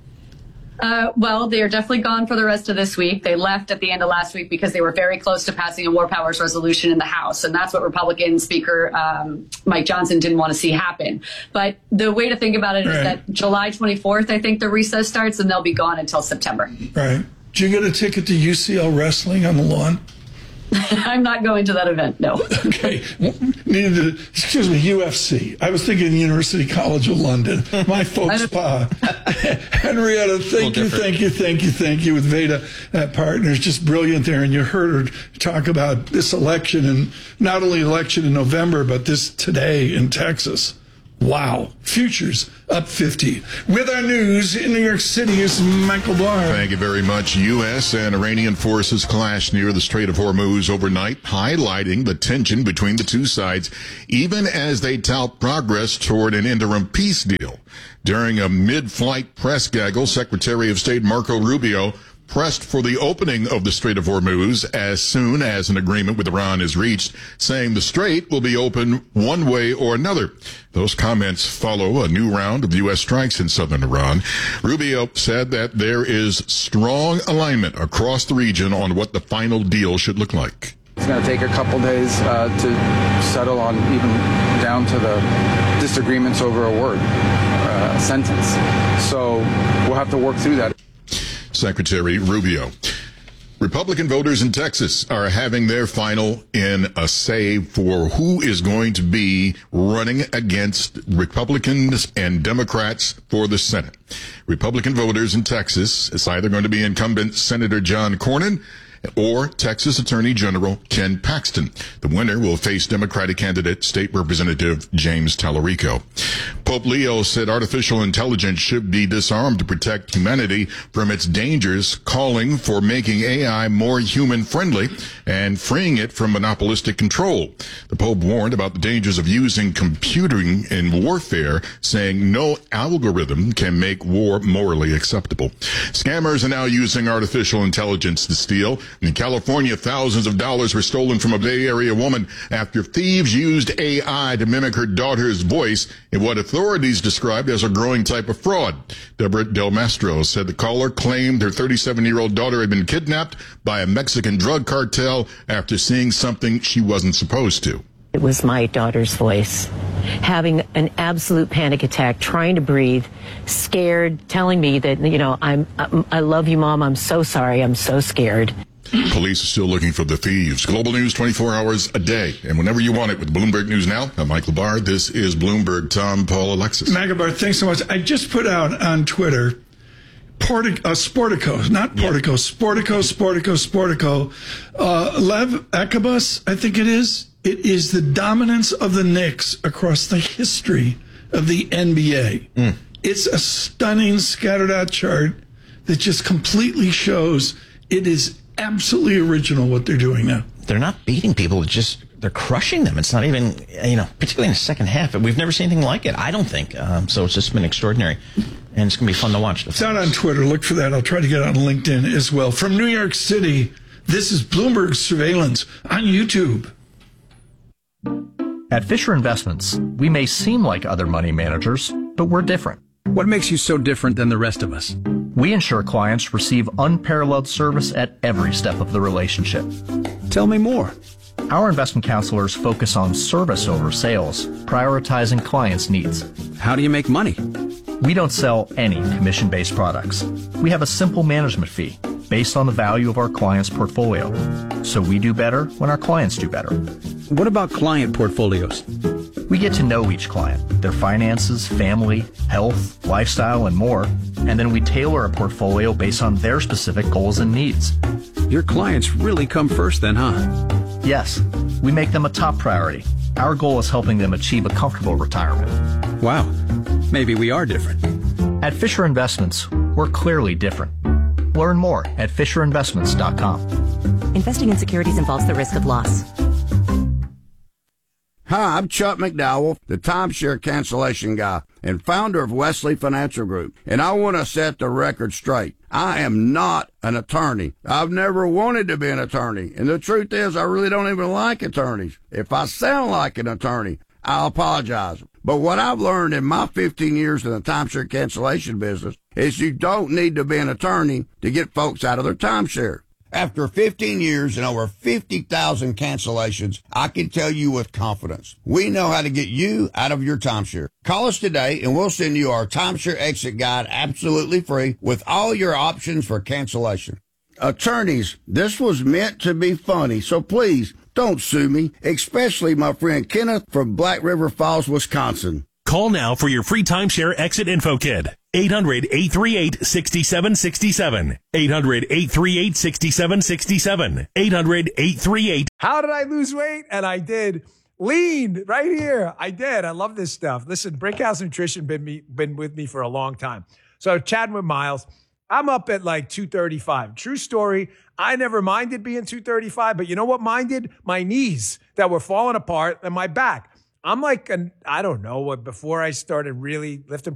Well, they are definitely gone for the rest of this week. They left at the end of last week because they were very close to passing a war powers resolution in the House. And that's what Republican Speaker Mike Johnson didn't want to see happen. But the way to think about it is that July 24th, I think the recess starts, and they'll be gone until September. Right. Did you get a ticket to UCL wrestling on the lawn? I'm not going to that event, no. Okay. Excuse me, UFC. I was thinking University College of London. My folks spa. Henrietta, thank you with Veda Partners. Just brilliant there. And you heard her talk about this election, and not only election in November, but this today in Texas. Wow. Futures up 50. With our news in New York City is Michael Barr. Thank you very much. U.S. and Iranian forces clashed near the Strait of Hormuz overnight, highlighting the tension between the two sides, even as they tout progress toward an interim peace deal. During a mid-flight press gaggle, Secretary of State Marco Rubio pressed for the opening of the Strait of Hormuz as soon as an agreement with Iran is reached, saying the strait will be open one way or another. Those comments follow a new round of U.S. strikes in southern Iran. Rubio said that there is strong alignment across the region on what the final deal should look like. It's going to take a couple days to settle on, even down to the disagreements over a word, a sentence. So we'll have to work through that. Secretary Rubio. Republican voters in Texas are having their final in a say for who is going to be running against Republicans and Democrats for the Senate. Republican voters in Texas, it's either going to be incumbent Senator John Cornyn or Texas Attorney General Ken Paxton. The winner will face Democratic candidate State Representative James Tallarico. Pope Leo said artificial intelligence should be disarmed to protect humanity from its dangers, calling for making AI more human-friendly and freeing it from monopolistic control. The Pope warned about the dangers of using computing in warfare, saying no algorithm can make war morally acceptable. Scammers are now using artificial intelligence to steal. In California, thousands of dollars were stolen from a Bay Area woman after thieves used AI to mimic her daughter's voice in what authorities described as a growing type of fraud. Deborah Del Mastro said the caller claimed her 37-year-old daughter had been kidnapped by a Mexican drug cartel after seeing something she wasn't supposed to. It was my daughter's voice, having an absolute panic attack, trying to breathe, scared, telling me that, I love you, Mom. I'm so sorry. I'm so scared. Police are still looking for the thieves. Global news 24 hours a day. And whenever you want it with Bloomberg News Now, I'm Michael Barr. This is Bloomberg. Tom, Paul, Alexis. Michael Barr, thanks so much. I just put out on Twitter Sportico. Lev Ekabus, I think it is. It is the dominance of the Knicks across the history of the NBA. It's a stunning scattered out chart that just completely shows it is absolutely original what they're doing now. They're not beating people, they're crushing them. It's not even, particularly in the second half. We've never seen anything like it, I don't think. So it's just been extraordinary. And it's going to be fun to watch. It's out on Twitter. Look for that. I'll try to get it on LinkedIn as well. From New York City, this is Bloomberg Surveillance on YouTube. At Fisher Investments, we may seem like other money managers, but we're different. What makes you so different than the rest of us? We ensure clients receive unparalleled service at every step of the relationship. Tell me more. Our investment counselors focus on service over sales, prioritizing clients' needs. How do you make money? We don't sell any commission-based products. We have a simple management fee based on the value of our client's portfolio. So we do better when our clients do better. What about client portfolios? We get to know each client, their finances, family, health, lifestyle, and more, and then we tailor a portfolio based on their specific goals and needs. Your clients really come first then, huh? Yes, we make them a top priority. Our goal is helping them achieve a comfortable retirement. Wow, maybe we are different. At Fisher Investments, we're clearly different. Learn more at FisherInvestments.com. Investing in securities involves the risk of loss. Hi, I'm Chuck McDowell, the timeshare cancellation guy and founder of Wesley Financial Group, and I want to set the record straight. I am not an attorney. I've never wanted to be an attorney, and the truth is I really don't even like attorneys. If I sound like an attorney, I'll apologize. But what I've learned in my 15 years in the timeshare cancellation business is you don't need to be an attorney to get folks out of their timeshare. After 15 years and over 50,000 cancellations, I can tell you with confidence, we know how to get you out of your timeshare. Call us today and we'll send you our timeshare exit guide absolutely free with all your options for cancellation. Attorneys, this was meant to be funny, so please don't sue me, especially my friend Kenneth from Black River Falls, Wisconsin. Call now for your free timeshare exit info kit. 800-838-6767. 800-838-6767. 800-838. How did I lose weight? And I did. Lean right here. I did. I love this stuff. Listen, Brickhouse Nutrition been with me for a long time. So chatting with Miles, I'm up at like 235. True story. I never minded being 235, but you know what minded? My knees that were falling apart and my back. I'm like, I don't know, before I started really lifting